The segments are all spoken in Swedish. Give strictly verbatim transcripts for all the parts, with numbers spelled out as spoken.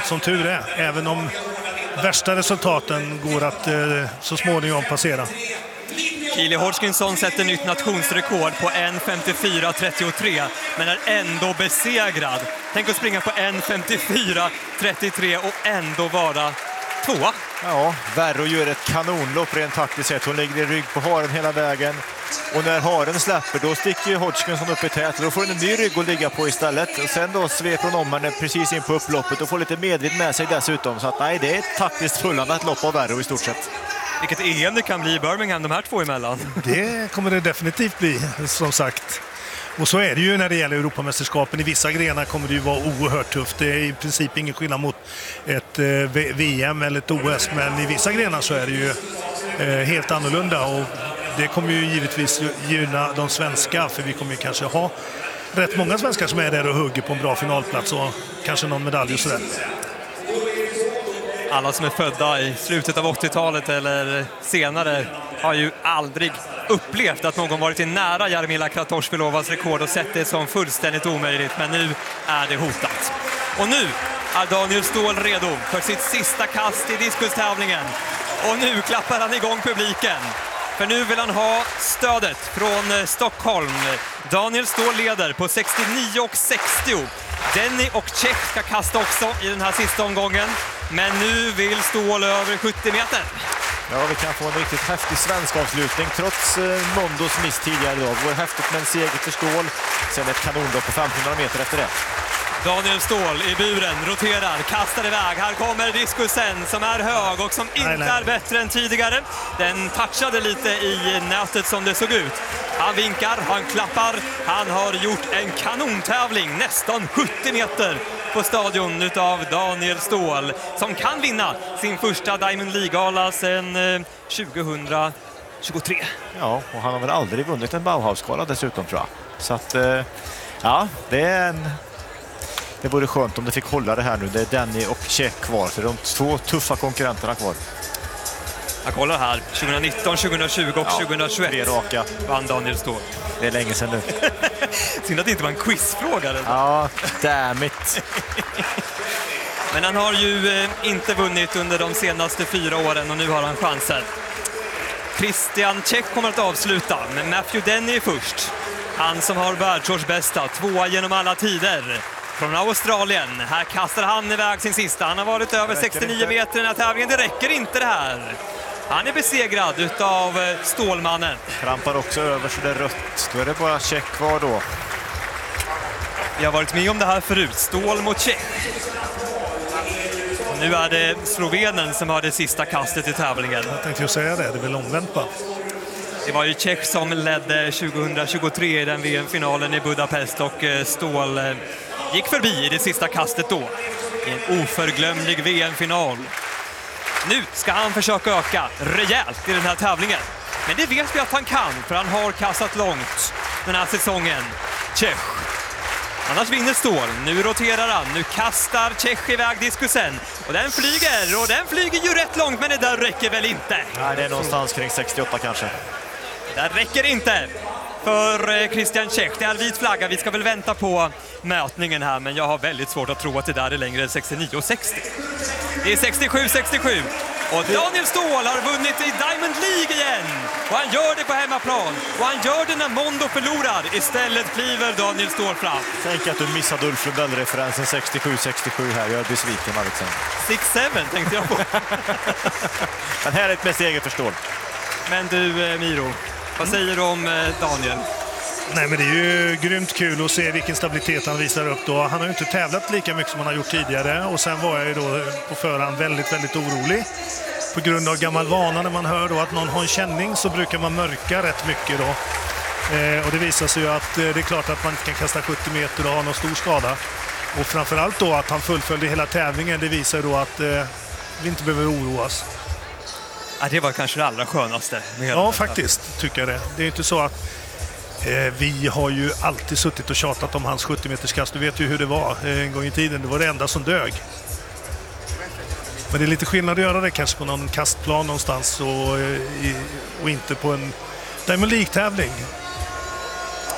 som tur är. Även om värsta resultaten går att eh, så småningom passera. Keely Hodgkinson sätter nytt nationsrekord på en femtiofyra trettiotre men är ändå besegrad. Tänk att springa på en femtiofyra trettiotre och ändå vara tvåa. Ja, Verro gör ett kanonlopp rent taktiskt sett. Hon ligger i rygg på haren hela vägen. Och när haren släpper, då sticker ju Hodgkinson upp i tät. Då får hon en ny rygg att ligga på istället. Och sen då sveper hon om henne precis in på upploppet och får lite medvind med sig dessutom. Så att nej, det är ett taktiskt fullandat lopp av Verro i stort sett. Vilket E M det kan bli i Birmingham, de här två emellan. Det kommer det definitivt bli, som sagt. Och så är det ju när det gäller Europamästerskapen. I vissa grenar kommer det ju vara oerhört tufft. Det är i princip ingen skillnad mot ett eh, V M eller ett O S. Men i vissa grenar så är det ju eh, helt annorlunda. Och det kommer ju givetvis gynna de svenska. För vi kommer ju kanske ha rätt många svenskar som är där och hugger på en bra finalplats. Och kanske någon medalj och sådär. Alla som är födda i slutet av åttiotalet eller senare har ju aldrig upplevt att någon varit i nära Jarmila Kratochvilovas rekord och sett det som fullständigt omöjligt. Men nu är det hotat. Och nu är Daniel Ståhl redo för sitt sista kast i diskustävlingen. Och nu klappar han igång publiken. För nu vill han ha stödet från Stockholm. Daniel Ståhl leder på sextionio och sextio. Denny och Čech ska kasta också i den här sista omgången. Men nu vill Ståhl över sjuttio meter. Ja, vi kan få en riktigt häftig svensk avslutning trots eh, Mondos miss tidigare idag. Det var häftigt med en seger för Ståhl. Sen ett kanonlopp på femtonhundra meter efter det. Daniel Ståhl i buren, roterar, kastar iväg. Här kommer diskusen som är hög och som inte nej, nej. är bättre än tidigare. Den touchade lite i nätet som det såg ut. Han vinkar, han klappar. Han har gjort en kanontävling, nästan sjuttio meter på stadion utav Daniel Ståhl. Som kan vinna sin första Diamond League-gala sedan eh, tjugohundratjugotre. Ja, och han har väl aldrig vunnit en Bauhaus-gala dessutom tror jag. Så att, eh, ja, det är en... Det vore skönt om det fick hålla det här nu. Det är Denny och Čech kvar. Så det är de två tuffa konkurrenterna kvar. Jag kollar här. tjugonitton, tjugohundratjugo och ja, tjugohundratjugoett. Tre raka. Vann Daniel Ståhl. Det är länge sedan nu. Synd att det inte var en quizfråga. Eller? Ja, damn it. Men han har ju eh, inte vunnit under de senaste fyra åren och nu har han chansen. Christian Čech kommer att avsluta, men Matthew Denny är först. Han som har världsårsbästa, tvåa genom alla tider. Från Australien. Här kastar han iväg sin sista. Han har varit över sextionio meter i den här tävlingen. Det räcker inte det här. Han är besegrad utav Stålmannen. Trampar också över så det är rött. Då är det bara Čech kvar då. Vi har varit med om det här förut. Ståhl mot Čech. Och nu är det Slovenen som har det sista kastet i tävlingen. Jag tänkte ju säga det. Det är väl omvänt va? Det var ju Čech som ledde tjugohundratjugotre i den V M-finalen i Budapest och Ståhl gick förbi i det sista kastet då. I en oförglömlig V M-final. Nu ska han försöka öka rejält i den här tävlingen. Men det vet vi att han kan, för han har kastat långt den här säsongen. Čech. Annars vinner Ståhl. Nu roterar han. Nu kastar Čech iväg diskusen. Och den flyger. Och den flyger ju rätt långt, men det där räcker väl inte. Nej, det är någonstans kring sextioåtta kanske. Det räcker inte för Christian Čech. Det är vit flagga. Vi ska väl vänta på mätningen här, men jag har väldigt svårt att tro att det där är längre än sextionio sextio. Det är sextiosju sextiosju. Och Daniel Ståhl har vunnit i Diamond League igen. Och han gör det på hemmaplan. Och han gör det när Mondo förlorar. Istället kliver Daniel Ståhl fram. Tänk att du missade Ulf Lundell-referensen sextiosju sextiosju här. Jag är besviken, Alexander. sex sju tänkte jag på. Men här är ett med seger för Ståhl. Men du, Miro, vad säger du om Daniel? Nej, men det är ju grymt kul att se vilken stabilitet han visar upp då. Han har ju inte tävlat lika mycket som han har gjort tidigare. Och sen var jag ju då på förhand väldigt, väldigt orolig. På grund av gammal vana när man hör då att någon har en känning så brukar man mörka rätt mycket då. Eh, och det visar sig ju att eh, det är klart att man inte kan kasta sjuttio meter och ha någon stor skada. Och framförallt då att han fullföljde hela tävlingen, det visar då att eh, vi inte behöver oroas. Ja, det var kanske det allra skönaste. Med ja, faktiskt tycker jag det. Det är inte så att eh, vi har ju alltid suttit och tjatat om hans sjuttio meters kast. Du vet ju hur det var eh, en gång i tiden. Det var det enda som dög. Men det är lite skillnad att göra det kanske på någon kastplan någonstans och, eh, i, och inte på en Diamond League-tävling.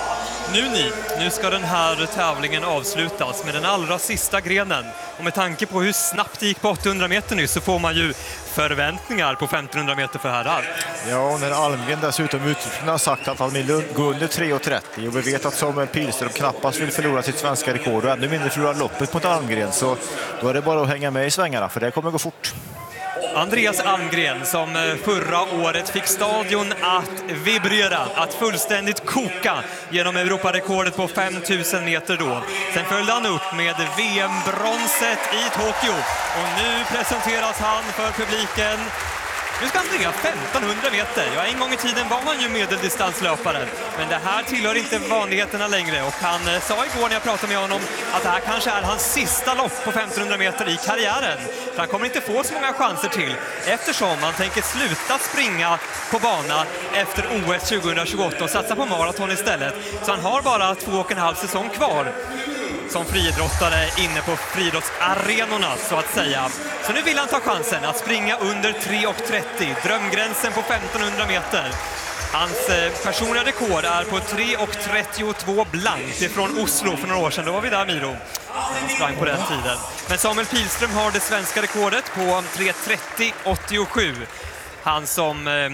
Nu ni, nu ska den här tävlingen avslutas med den allra sista grenen. Och med tanke på hur snabbt det gick på åttahundra meter nu så får man ju förväntningar på femtonhundra meter för herrar. Ja, och när Almgren dessutom uttryckligen har sagt att han vill gå under tre trettio och vi vet att Samuel Pilström knappast vill förlora sitt svenska rekord och ännu mindre förlora loppet mot Almgren, så då är det bara att hänga med i svängarna för det kommer gå fort. Andreas Almgren som förra året fick stadion att vibrera, att fullständigt koka genom Europarekordet på femtusen meter då. Sen följde han upp med V M-bronset i Tokyo och nu presenteras han för publiken. Nu ska han springa femtonhundra meter. Ja, en gång i tiden var man ju medeldistanslöpare. Men det här tillhör inte vanligheterna längre. Och han sa igår när jag pratade med honom att det här kanske är hans sista lopp på femtonhundra meter i karriären. För han kommer inte få så många chanser till. Eftersom han tänker sluta springa på bana efter O S tjugohundratjugoåtta och satsa på maraton istället. Så han har bara två och en halv säsong kvar som friidrottare inne på friidrottsarenorna så att säga. Så nu vill han ta chansen att springa under tre trettio, drömgränsen på femtonhundra meter. Hans personliga rekord är på tre trettiotvå blankt ifrån Oslo för några år sedan. Då var vi där, Miro. Han sprang på den tiden. Men Samuel Pilström har det svenska rekordet på tre trettio åttiosju. Han som eh,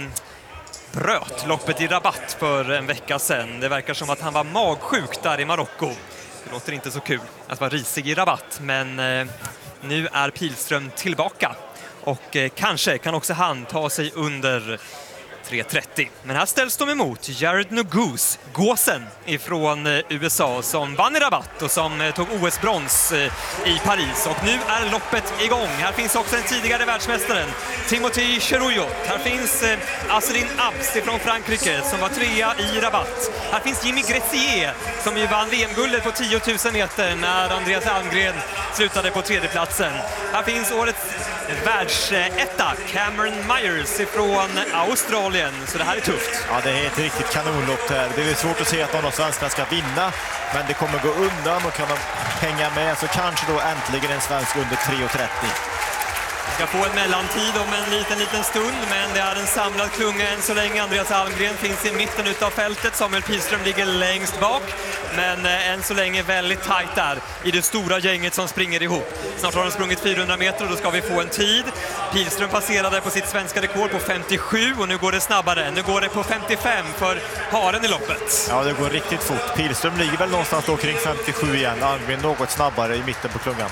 bröt loppet i Rabat för en vecka sedan. Det verkar som att han var magsjuk där i Marocko. Det låter inte så kul att vara risig i Rabat, men eh, nu är Pilström tillbaka. Och eh, kanske kan också han ta sig under tre trettio. Men här ställs de emot Jared Nuguse, gåsen ifrån eh, U S A som vann i Rabat och som eh, tog O S-brons eh, i Paris. Och nu är loppet igång. Här finns också den tidigare världsmästaren Timothée Cheruiyot. Här finns eh, Azzedine Abs från Frankrike som var trea i Rabat. Här finns Jimmy Gressier som ju vann V M-guldet på tio tusen meter när Andreas Almgren slutade på tredjeplatsen. Här finns årets världsetta Cameron Myers från Australien. Så det här är tufft. Ja, det är ett riktigt kanonlopp här. Det är svårt att se att någon av svenskarna ska vinna, men det kommer gå undan och kan de hänga med så kanske då äntligen en svensk under tre trettio. Ska få en mellantid om en liten, liten stund, men det är en samlad klunga än så länge. Andreas Almgren finns i mitten utav fältet. Samuel Pilström ligger längst bak, men eh, än så länge väldigt tajt där i det stora gänget som springer ihop. Snart har de sprungit fyrahundra meter och då ska vi få en tid. Pilström passerade på sitt svenska rekord på femtiosju och nu går det snabbare. Nu går det på femtiofem för haren i loppet. Ja, det går riktigt fort. Pilström ligger väl någonstans då kring femtiosju igen. Almgren något snabbare i mitten på klungan.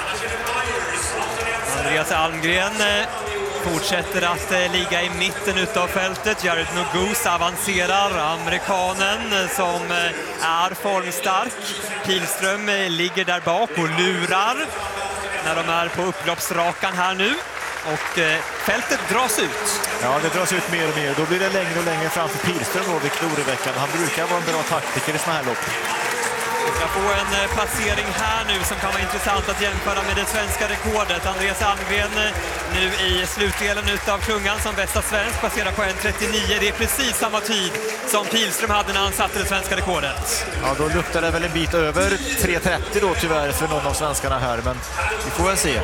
Andreas Almgren fortsätter att ligga i mitten utav fältet. Jared Nuguse avancerar, amerikanen som är formstark. Pilström ligger där bak och lurar när de är på upploppsrakan här nu. Och fältet dras ut. Ja, det dras ut mer och mer. Då blir det längre och längre framför Pilström då vid Kloreveckan. Han brukar vara en bra taktiker i såna här lopp. Vi ska få en placering här nu som kan vara intressant att jämföra med det svenska rekordet. Andreas Almgren nu i slutdelen utav klungan som bästa svensk passerar på en trettionio. Det är precis samma tid som Pilström hade när han satte det svenska rekordet. Ja, då luktar det väl en bit över tre trettio då tyvärr för någon av svenskarna här, men vi får väl se.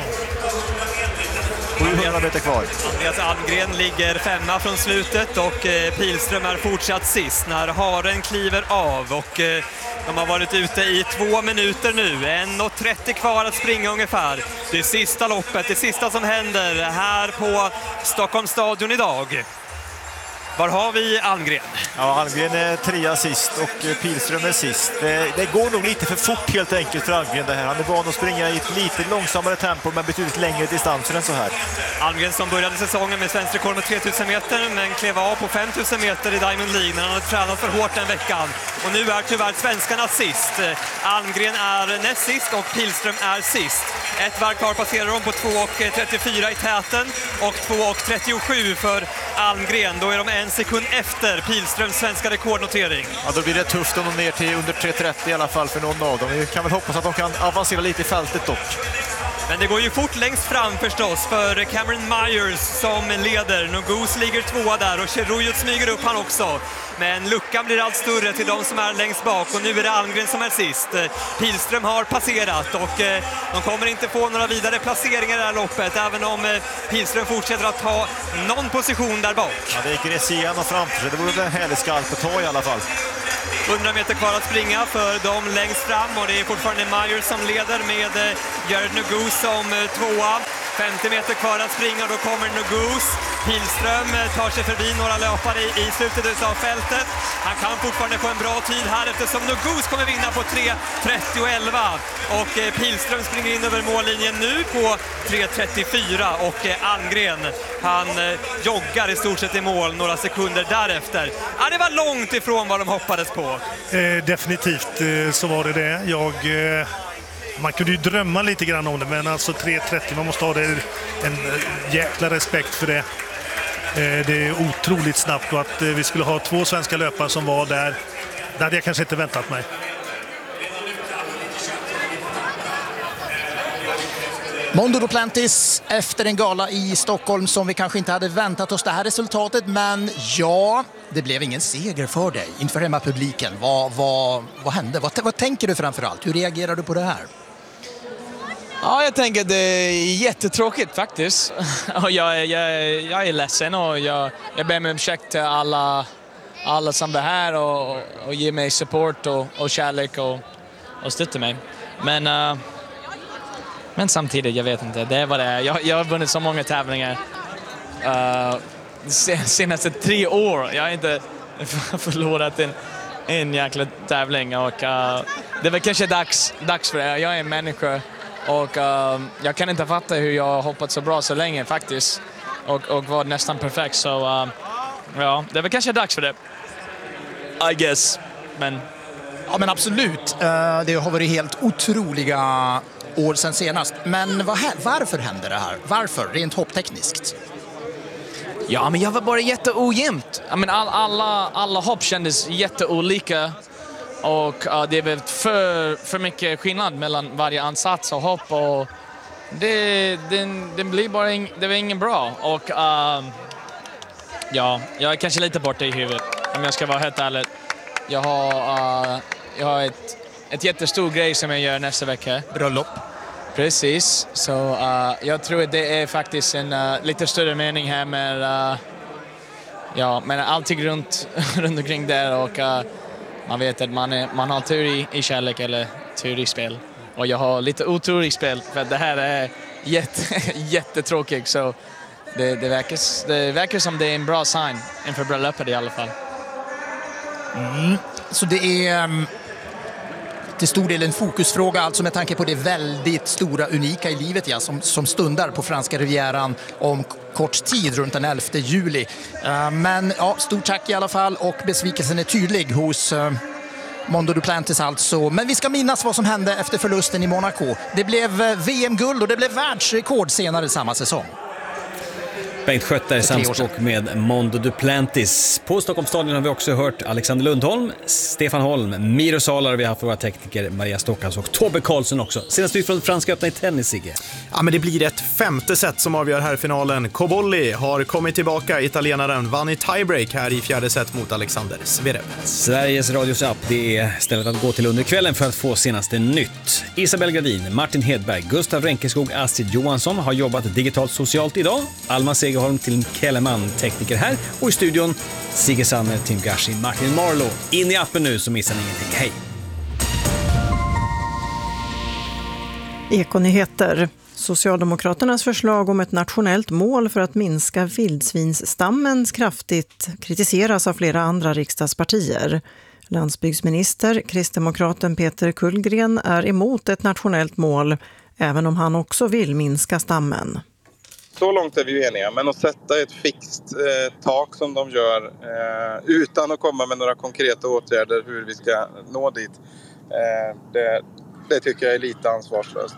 sjuhundra meter kvar. Andreas Almgren ligger femma från slutet och eh, Pilström är fortsatt sist när haren kliver av. Och eh, de har varit ute i två minuter nu. en trettio kvar att springa ungefär. Det sista loppet, det sista som händer här på Stockholms stadion idag. Var har vi Almgren? Ja, Almgren är trea sist och Pilström är sist. Det, det går nog lite för fort helt enkelt för Almgren det här. Han är van att springa i ett lite långsammare tempo men betydligt längre distanser än så här. Almgren som började säsongen med svensk rekord med tre tusen meter men klev av på fem tusen meter i Diamond League när han hade tränat för hårt den veckan. Och nu är tyvärr svenskarna sist. Almgren är näst sist och Pilström är sist. Ett varv kvar passerar de på två trettiofyra i täten och två trettiosju för Almgren. Då är de en sekund efter Pilströms svenska rekordnotering. Ja, då blir det tufft om de ner till under tre trettio i alla fall för någon av dem. Vi kan väl hoppas att de kan avancera lite i fältet dock. Men det går ju fort längst fram förstås för Cameron Myers som leder. Nuguse ligger tvåa där och Cheruiyot smyger upp han också. Men luckan blir allt större till de som är längst bak och nu är det Almgren som är sist. Pilström har passerat och de kommer inte få några vidare placeringar i det här loppet även om Pilström fortsätter att ta någon position där bak. Ja, det är Gressier och framför sig. Det vore en härlig skalp att ta i alla fall. hundra meter kvar att springa för dem längst fram och det är fortfarande Myers som leder med Jared Nugus som tvåa. femtio meter kvar att springa och då kommer Nugus. Pilström tar sig förbi några löpare i, i slutet av fältet. Han kan fortfarande få en bra tid här eftersom Nugus kommer vinna på tre trettio elva. Och eh, Pilström springer in över mållinjen nu på tre trettiofyra och eh, Almgren han eh, joggar i stort sett i mål några sekunder därefter. Ja, det var långt ifrån vad de hoppades på. Eh, definitivt eh, så var det det. Jag... Eh... Man kunde ju drömma lite grann om det, men alltså tre trettio, man måste ha det, en jäkla respekt för det. Det är otroligt snabbt och att vi skulle ha två svenska löpare som var där, det hade jag kanske inte väntat mig. Mondo Duplantis efter en gala i Stockholm som vi kanske inte hade väntat oss det här resultatet, men ja, det blev ingen seger för dig inför hemmapubliken. Vad, vad, vad hände? Vad, vad tänker du framförallt? Hur reagerar du på det här? Ja, jag tänker att det är jättetråkigt faktiskt. Och jag, jag, jag är ledsen och jag, jag ber mig om ursäkt till alla, alla som är här och, och ger mig support och, och kärlek och, och stöttar mig. Men, uh, men samtidigt, jag vet inte, det är vad det är. Jag, jag har vunnit så många tävlingar uh, senaste tre år. Jag har inte förlorat en, en jäkla tävling och uh, det var kanske dags, dags för det. Jag är en människa. Och uh, jag kan inte fatta hur jag har hoppat så bra så länge faktiskt. Och, och var nästan perfekt. Så uh, ja, det var kanske dags för det. I guess. Men... Ja, men absolut. Uh, det har varit helt otroliga år sedan senast. Men vad, varför hände det här? Varför? Rent hopptekniskt. Ja, men jag var bara jätteojämnt. I mean, all, alla, alla hopp kändes jätteolika. Och uh, det blev för, för mycket skillnad mellan varje ansats och hopp. Och det, det, det blir bara in, det var ingen bra. Och uh, ja, jag är kanske lite borta i huvudet om jag ska vara helt ärlig. Jag har, uh, jag har ett, ett jättestor grej som jag gör nästa vecka. Bröllop. Precis, så uh, jag tror att det är faktiskt en uh, lite större mening här med, uh, ja, men allting runt, runt omkring där och uh, man vet att man, är, man har tur i, i kärlek eller tur i spel. Och jag har lite otur i spel för det här är jätte, jättetråkigt. Så det, det, verkar, det verkar som det är en bra sign inför bröllopet i alla fall. Mm. Så det är um, till stor del en fokusfråga, alltså med tanke på det väldigt stora, unika i livet ja, som, som stundar på franska rivieran om kort tid, runt den elfte juli. Uh, men ja, stort tack i alla fall och besvikelsen är tydlig hos uh, Mondo Duplantis alltså. Men vi ska minnas vad som hände efter förlusten i Monaco. Det blev uh, V M-guld och det blev världsrekord senare samma säsong. Bengt Skötter, samspråk med Mondo Duplantis. På Stockholmsstadion har vi också hört Alexander Lundholm, Stefan Holm, Miro Salar, vi har haft våra tekniker Maria Stockas och Tobbe Karlsson också. Senast ut från Franska öppna i tennis, Sigge. Ja, men det blir ett femte set som avgör här i finalen. Cobolli har kommit tillbaka. Italienaren vann i tiebreak här i fjärde set mot Alexander Zverev. Sveriges Radios app, det är stället att gå till under kvällen för att få senaste nytt. Isabel Gradin, Martin Hedberg, Gustav Renkeskog, Astrid Johansson har jobbat digitalt socialt idag. Alma Segerholm till Kellerman, tekniker här. Och i studion Sigge Sanner, Tim Gashi, Martin Marlow. In i appen nu så missar ni ingenting. Hej! Ekonyheter. Socialdemokraternas förslag om ett nationellt mål för att minska vildsvinsstammen kraftigt kritiseras av flera andra riksdagspartier. Landsbygdsminister, kristdemokraten Peter Kullgren, är emot ett nationellt mål, även om han också vill minska stammen. Så långt är vi ju eniga, men att sätta ett fixt eh, tak som de gör eh, utan att komma med några konkreta åtgärder hur vi ska nå dit, eh, det, det tycker jag är lite ansvarslöst.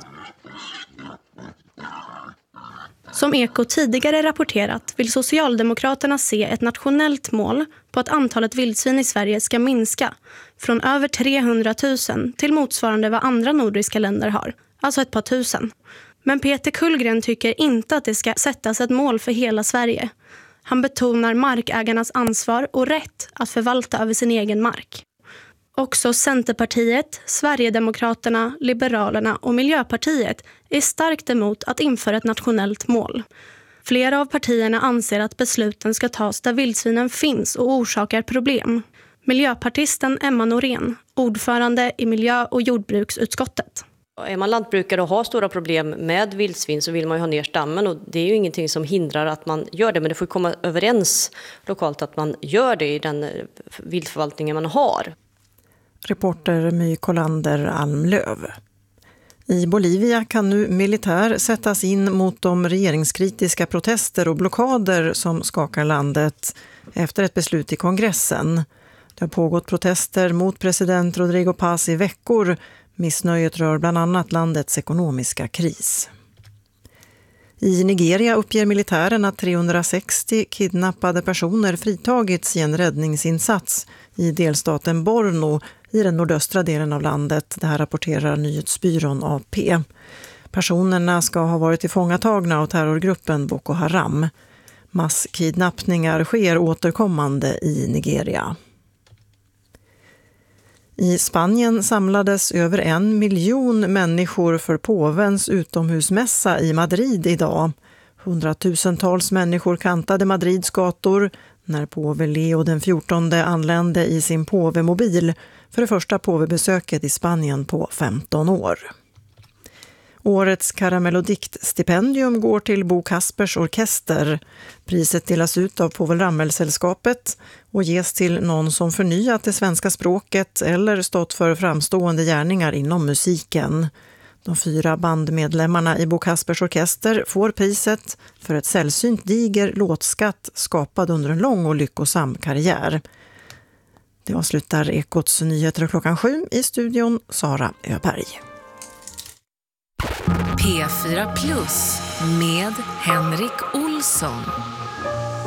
Som Eko tidigare rapporterat vill Socialdemokraterna se ett nationellt mål på att antalet vildsvin i Sverige ska minska från över trehundratusen till motsvarande vad andra nordiska länder har, alltså ett par tusen. Men Peter Kullgren tycker inte att det ska sättas ett mål för hela Sverige. Han betonar markägarnas ansvar och rätt att förvalta över sin egen mark. Också Centerpartiet, Sverigedemokraterna, Liberalerna och Miljöpartiet är starkt emot att införa ett nationellt mål. Flera av partierna anser att besluten ska tas där vildsvinen finns och orsakar problem. Miljöpartisten Emma Norén, ordförande i miljö- och jordbruksutskottet. Är man lantbrukare och har stora problem med vildsvin så vill man ju ha ner stammen, och det är ju ingenting som hindrar att man gör det, men det får komma överens lokalt att man gör det i den viltförvaltningen man har. Reporter My Kolander Almlöv. I Bolivia kan nu militär sättas in mot de regeringskritiska protester och blockader som skakar landet efter ett beslut i kongressen. Det har pågått protester mot president Rodrigo Paz i veckor. Missnöjet rör bland annat landets ekonomiska kris. I Nigeria uppger militären att trehundrasextio kidnappade personer fritagits i en räddningsinsats i delstaten Borno i den nordöstra delen av landet. Det här rapporterar nyhetsbyrån A P. Personerna ska ha varit tillfångatagna av terrorgruppen Boko Haram. Masskidnappningar sker återkommande i Nigeria. I Spanien samlades över en miljon människor för påvens utomhusmässa i Madrid idag. Hundratusentals människor kantade Madrids gator när påve Leo den fjortonde anlände i sin påvemobil för det första påvebesöket i Spanien på femton år. Årets Karamellodikt-stipendium går till Bo Kaspers orkester. Priset delas ut av Povel Ramel-sällskapet och ges till någon som förnyat det svenska språket eller stått för framstående gärningar inom musiken. De fyra bandmedlemmarna i Bo Kaspers orkester får priset för ett sällsynt diger låtskatt skapad under en lång och lyckosam karriär. Det avslutar Ekots nyheter klockan sju. I studion Sara Öberg. P fyra Plus med Henrik Olsson.